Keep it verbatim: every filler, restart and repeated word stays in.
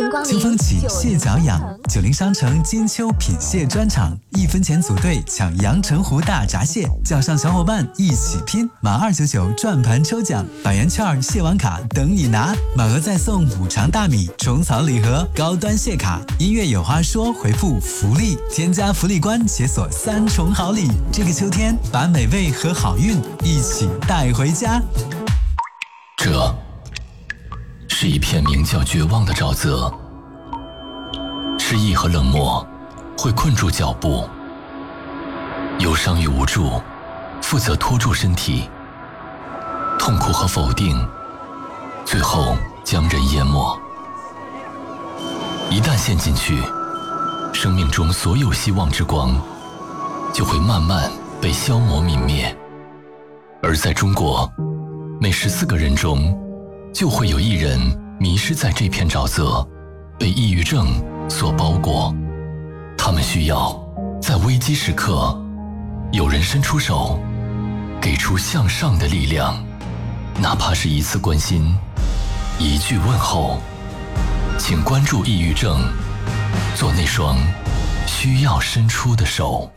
迎光临秋风起，蟹脚痒。九零商城金秋品蟹专场，一分钱组队抢阳澄湖大闸蟹，叫上小伙伴一起拼！满二九九转盘抽奖，百元券、蟹王卡等你拿，满额再送五常大米、虫草礼盒、高端蟹卡。音乐有话说，回复福利，添加福利官解锁三重好礼。这个秋天，把美味和好运一起带回家。 这是一片名叫绝望的沼泽，失意和冷漠会困住脚步，忧伤与无助负责拖住身体，痛苦和否定最后将人淹没。一旦陷进去，生命中所有希望之光就会慢慢被消磨泯灭。而在中国，每十四个人中就会有一人迷失在这片沼泽，被抑郁症所包裹。他们需要在危机时刻有人伸出手，给出向上的力量，哪怕是一次关心，一句问候。请关注抑郁症，做那双需要伸出的手。